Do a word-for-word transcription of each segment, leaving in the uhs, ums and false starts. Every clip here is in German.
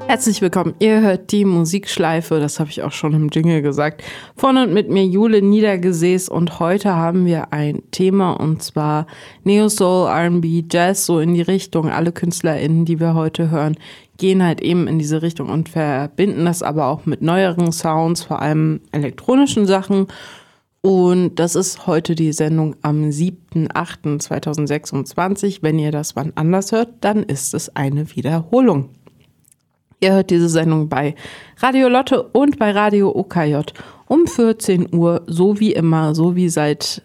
Herzlich willkommen, ihr hört die Musikschleife, das habe ich auch schon im Jingle gesagt, von und mit mir Jule Niedergesäß, und heute haben wir ein Thema, und zwar Neo Soul, R and B, Jazz, so in die Richtung. Alle KünstlerInnen, die wir heute hören, gehen halt eben in diese Richtung und verbinden das aber auch mit neueren Sounds, vor allem elektronischen Sachen. Und das ist heute die Sendung am siebten achten zweitausendsechsundzwanzig. Wenn ihr das wann anders hört, dann ist es eine Wiederholung. Ihr hört diese Sendung bei Radio Lotte und bei Radio O K J um vierzehn Uhr, so wie immer, so wie seit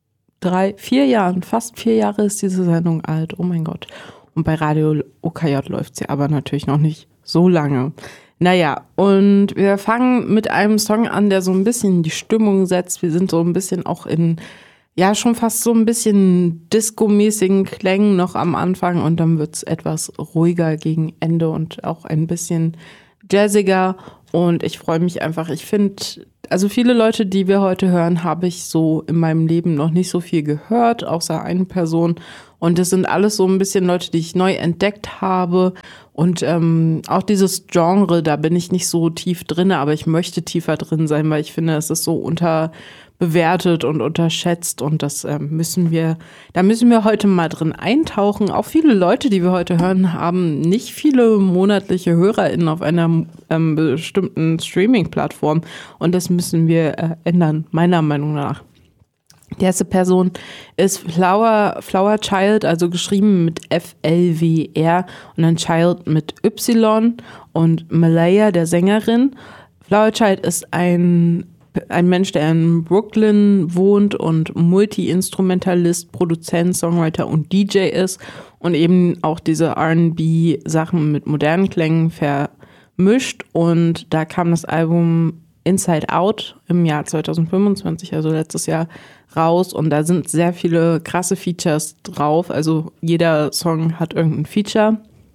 drei, vier Jahren, fast vier Jahre ist diese Sendung alt, oh mein Gott. Und bei Radio O K J läuft sie aber natürlich noch nicht so lange. Naja, und wir fangen mit einem Song an, der so ein bisschen die Stimmung setzt. Wir sind so ein bisschen auch in, ja, schon fast so ein bisschen disco-mäßigen Klängen noch am Anfang, und dann wird's etwas ruhiger gegen Ende und auch ein bisschen jazziger. Und ich freue mich einfach. Ich finde, also viele Leute, die wir heute hören, habe ich so in meinem Leben noch nicht so viel gehört, außer eine Person. Und das sind alles so ein bisschen Leute, die ich neu entdeckt habe. Und ähm, auch dieses Genre, da bin ich nicht so tief drin, aber ich möchte tiefer drin sein, weil ich finde, es ist so unterbewertet und unterschätzt, und das ähm, müssen wir, da müssen wir heute mal drin eintauchen. Auch viele Leute, die wir heute hören, haben nicht viele monatliche HörerInnen auf einer ähm, bestimmten Streaming-Plattform, und das müssen wir äh, ändern, meiner Meinung nach. Die erste Person ist Flower, Flower Child, also geschrieben mit F L W R und dann Child mit Y, und Malaya, der Sängerin. Flower Child ist ein, ein Mensch, der in Brooklyn wohnt und Multi-Instrumentalist, Produzent, Songwriter und D J ist und eben auch diese R and B-Sachen mit modernen Klängen vermischt. Und da kam das Album Inside Out im Jahr zweitausendfünfundzwanzig, also letztes Jahr, raus, und da sind sehr viele krasse Features drauf. Also jeder Song hat irgendein Feature.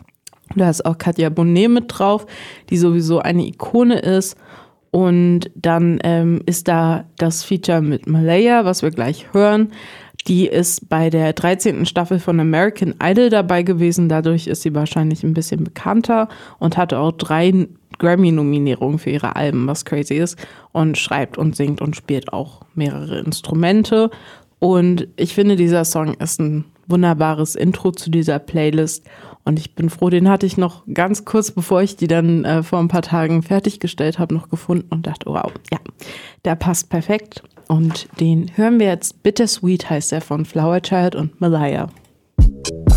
Da ist auch Katja Bonet mit drauf, die sowieso eine Ikone ist. Und dann ähm, ist da das Feature mit Malaya, was wir gleich hören. Die ist bei der dreizehnten Staffel von American Idol dabei gewesen. Dadurch ist sie wahrscheinlich ein bisschen bekannter und hatte auch drei Grammy-Nominierungen für ihre Alben, was crazy ist. Und schreibt und singt und spielt auch mehrere Instrumente. Und ich finde, dieser Song ist ein wunderbares Intro zu dieser Playlist. Und ich bin froh, den hatte ich noch ganz kurz, bevor ich die dann äh, vor ein paar Tagen fertiggestellt habe, noch gefunden und dachte, wow, ja, der passt perfekt. Und den hören wir jetzt. Bittersweet heißt er, von Flower Child und Malaya.